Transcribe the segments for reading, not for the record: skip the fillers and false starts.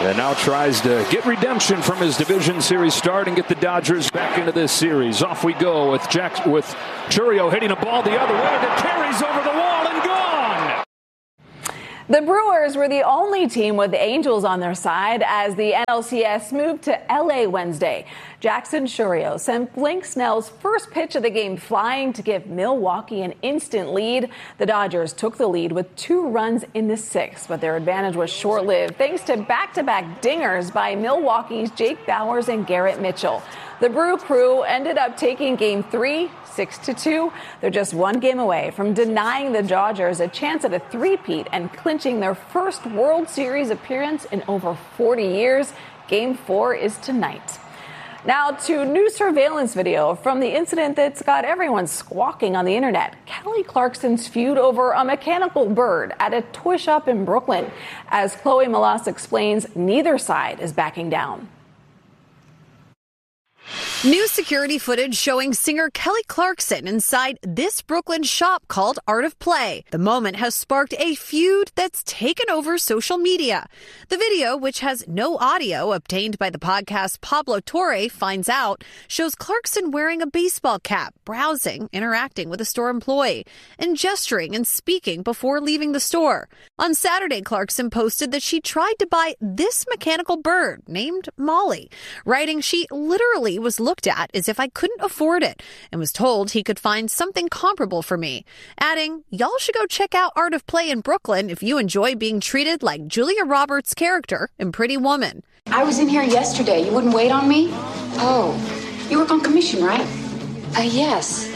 and now tries to get redemption from his division series start and get the Dodgers back into this series. Off we go with Chourio hitting a ball the other way that carries over the wall and gone. The Brewers were the only team with the Angels on their side as the NLCS moved to LA Wednesday. Jackson Chourio sent Blake Snell's first pitch of the game flying to give Milwaukee an instant lead. The Dodgers took the lead with 2 runs in the 6th, but their advantage was short-lived thanks to back-to-back dingers by Milwaukee's Jake Bauers and Garrett Mitchell. The Brew Crew ended up taking Game 3, 6-2. They're just 1 game away from denying the Dodgers a chance at a three-peat and clinching their first World Series appearance in over 40 years. Game 4 is tonight. Now to new surveillance video from the incident that's got everyone squawking on the internet. Kelly Clarkson's feud over a mechanical bird at a toy shop in Brooklyn. As Chloe Malas explains, neither side is backing down. New security footage showing singer Kelly Clarkson inside this Brooklyn shop called Art of Play. The moment has sparked a feud that's taken over social media. The video, which has no audio obtained by the podcast Pablo Torre Finds Out, shows Clarkson wearing a baseball cap, browsing, interacting with a store employee, and gesturing and speaking before leaving the store. On Saturday, Clarkson posted that she tried to buy this mechanical bird named Molly, writing she literally was looked at as if I couldn't afford it and was told he could find something comparable for me, adding, "Y'all should go check out Art of Play in Brooklyn if you enjoy being treated like Julia Roberts' character in Pretty Woman." I was in here yesterday. You wouldn't wait on me? Oh, you work on commission, right? Yes.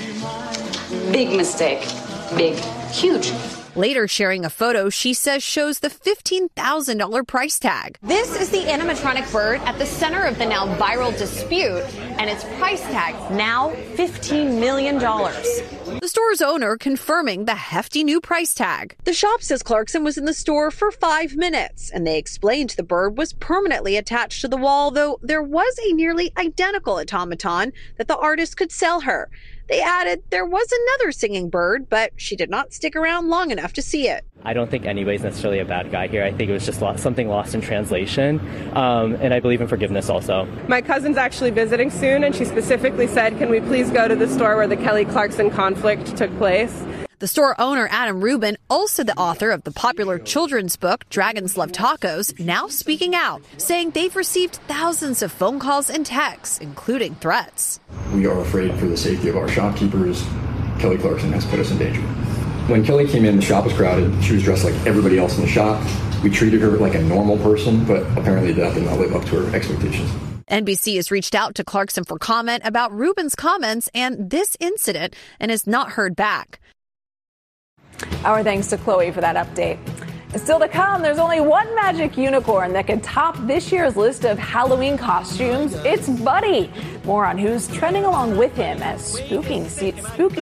Big mistake. Big. Huge. Later sharing a photo she says shows the $15,000 price tag. This is the animatronic bird at the center of the now viral dispute, and its price tag now $15 million. The store's owner confirming the hefty new price tag. The shop says Clarkson was in the store for 5 minutes, and they explained the bird was permanently attached to the wall, though there was a nearly identical automaton that the artist could sell her. They added there was another singing bird, but she did not stick around long enough to see it. I don't think anybody's necessarily a bad guy here. I think it was just something lost in translation, and I believe in forgiveness also. My cousin's actually visiting soon, and she specifically said, can we please go to the store where the Kelly Clarkson conflict took place? The store owner, Adam Rubin, also the author of the popular children's book, Dragons Love Tacos, now speaking out, saying they've received thousands of phone calls and texts, including threats. We are afraid for the safety of our shopkeepers. Kelly Clarkson has put us in danger. When Kelly came in, the shop was crowded. She was dressed like everybody else in the shop. We treated her like a normal person, but apparently that did not live up to her expectations. NBC has reached out to Clarkson for comment about Rubin's comments and this incident and has not heard back. Our thanks to Chloe for that update. Still to come, there's only one magic unicorn that can top this year's list of Halloween costumes. It's Buddy. More on who's trending along with him as spooky